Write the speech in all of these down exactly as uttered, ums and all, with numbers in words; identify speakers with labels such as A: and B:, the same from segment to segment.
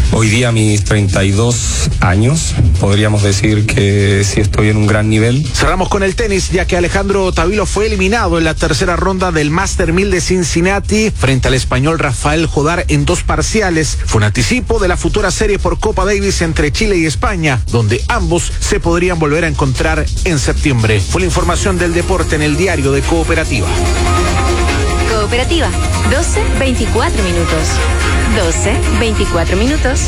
A: Hoy día a mis treinta y dos años, podríamos decir que sí estoy en un gran nivel.
B: Cerramos con el tenis, ya que Alejandro Tavilo fue eliminado en la tercera ronda del Master mil de Cincinnati frente al español Rafael Jodar en dos parciales. Fue un anticipo de la futura serie por Copa Davis entre Chile y España, donde ambos se podrían volver a encontrar en septiembre. Fue la información del deporte en el diario de Cooperativa.
C: Cooperativa, doce veinticuatro minutos. doce veinticuatro minutos.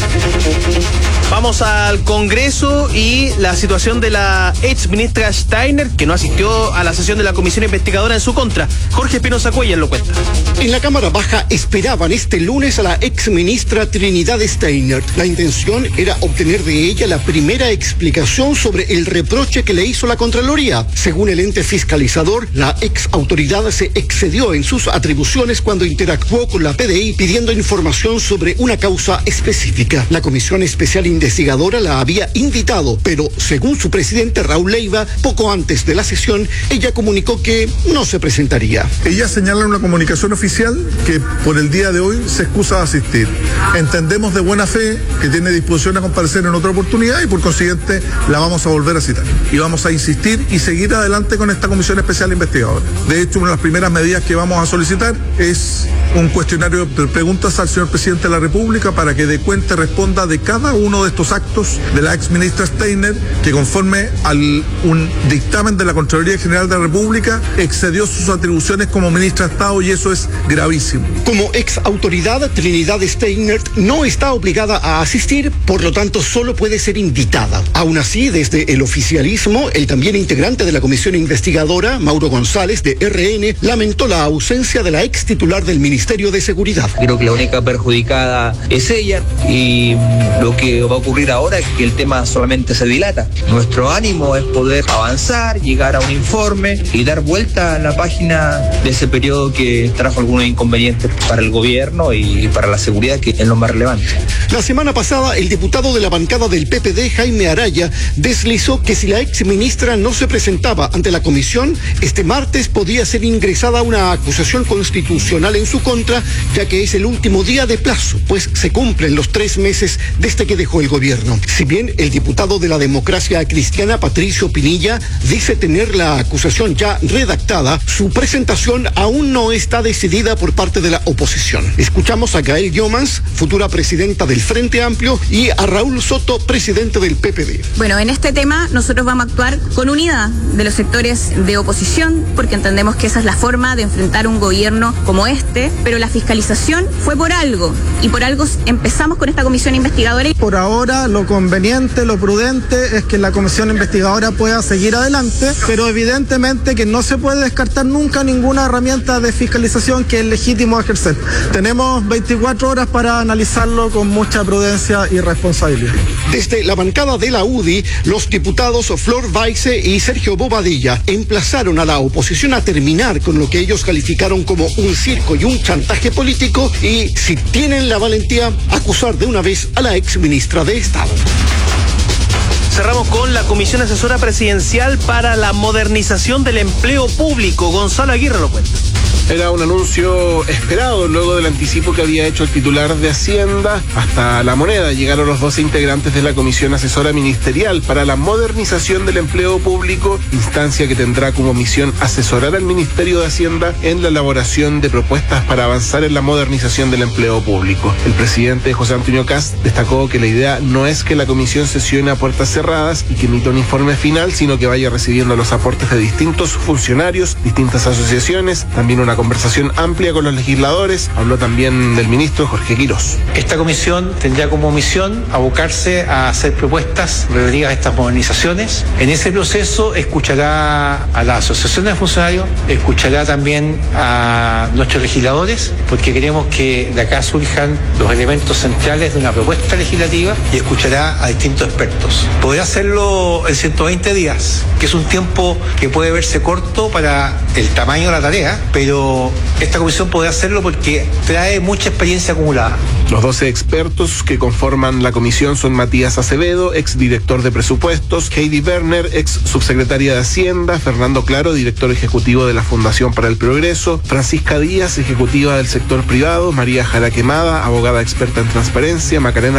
D: Vamos al Congreso y la situación de la ex ministra Steiner, que no asistió a la sesión de la comisión investigadora en su contra. Jorge Espinosa Cuellar lo cuenta.
E: En la Cámara Baja esperaban este lunes a la ex ministra Trinidad Steiner. La intención era obtener de ella la primera explicación sobre el reproche que le hizo la Contraloría. Según el ente fiscalizador, la ex autoridad se excedió en sus atribuciones cuando interactuó con la P D I pidiendo información sobre una causa específica. La Comisión Especial Investigadora la había invitado, pero según su presidente Raúl Leiva, poco antes de la sesión, ella comunicó que no se presentaría.
F: Ella señala en una comunicación oficial que por el día de hoy se excusa de asistir. Entendemos de buena fe que tiene disposición a comparecer en otra oportunidad y por consiguiente la vamos a volver a citar. Y vamos a insistir y seguir adelante con esta Comisión Especial Investigadora. De hecho, una de las primeras medidas que vamos a solicitar es un cuestionario de preguntas al señor presidente de la República para que dé cuenta y responda de cada uno de estos actos de la ex ministra Steiner, que conforme a un dictamen de la Contraloría General de la República excedió sus atribuciones como ministra de Estado, y eso es gravísimo.
E: Como ex autoridad, Trinidad Steiner no está obligada a asistir, por lo tanto solo puede ser invitada. Aún así, desde el oficialismo, el también integrante de la comisión investigadora, Mauro González, de R N, lamentó la ausencia de la ex titular del Ministerio de Seguridad.
G: Creo que la única perjudicada es ella, y lo que va a ocurrir ahora es que el tema solamente se dilata. Nuestro ánimo es poder avanzar, llegar a un informe y dar vuelta a la página de ese periodo que trajo algunos inconvenientes para el gobierno y para la seguridad, que es lo más relevante.
E: La semana pasada, el diputado de la bancada del P P D, Jaime Araya, deslizó que si la ex ministra no se presentaba ante la comisión, este martes podía ser ingresada una acusación constitucional en su contra, ya que es el último día de plazo, pues se cumplen los tres meses desde que dejó el gobierno. Si bien el diputado de la Democracia Cristiana, Patricio Pinilla, dice tener la acusación ya redactada, su presentación aún no está decidida por parte de la oposición. Escuchamos a Gael Yomans, futura presidenta del Frente Amplio, y a Raúl Soto, presidente del P P D.
H: Bueno, en este tema nosotros vamos a actuar con unidad de los sectores de oposición, porque entendemos que esa es la forma de enfrentar un gobierno como este, pero la fiscalización fue por algo, y por algo empezamos con esta comisión investigadora.
I: Por ahora lo conveniente, lo prudente es que la comisión investigadora pueda seguir adelante, pero evidentemente que no se puede descartar nunca ninguna herramienta de fiscalización que es legítimo ejercer. Tenemos veinticuatro horas para analizarlo con mucha prudencia y responsabilidad.
E: Desde la bancada de la U D I, los diputados Flor Baize y Sergio Bobadilla emplazaron a la oposición a terminar con lo que ellos calificaron como un circo y un chantaje político, y si tienen la valentía, acusar de una vez a la ex ministra de Estado.
D: Cerramos con la Comisión Asesora Presidencial para la Modernización del Empleo Público. Gonzalo Aguirre lo cuenta.
J: Era un anuncio esperado luego del anticipo que había hecho el titular de Hacienda. Hasta La Moneda llegaron los doce integrantes de la Comisión Asesora Ministerial para la Modernización del Empleo Público, instancia que tendrá como misión asesorar al Ministerio de Hacienda en la elaboración de propuestas para avanzar en la modernización del empleo público. El presidente José Antonio Kast destacó que la idea no es que la comisión sesione a puertas cerradas y que emita un informe final, sino que vaya recibiendo los aportes de distintos funcionarios, distintas asociaciones, también una conversación amplia con los legisladores. Habló también del ministro Jorge Quirós.
K: Esta comisión tendrá como misión abocarse a hacer propuestas relativas a estas modernizaciones. En ese proceso escuchará a las asociaciones de funcionarios, escuchará también a nuestros legisladores, porque queremos que de acá surjan los elementos centrales de una propuesta legislativa, y escuchará a distintos expertos. Podrá hacerlo en ciento veinte días, que es un tiempo que puede verse corto para el tamaño de la tarea, pero esta comisión podrá hacerlo porque trae mucha experiencia acumulada.
J: Los doce expertos que conforman la comisión son Matías Acevedo, exdirector de presupuestos, Heidi Werner, ex subsecretaria de Hacienda, Fernando Claro, director ejecutivo de la Fundación para el Progreso, Francisca Díaz, ejecutiva del sector privado, María Jara Quemada, abogada experta en transparencia, Macarena